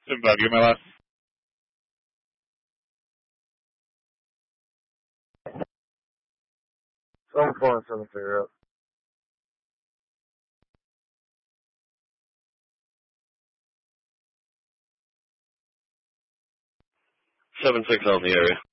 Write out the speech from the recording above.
Simba, give me my last. 7-4 and 7 figure up. 7-6 out in the area.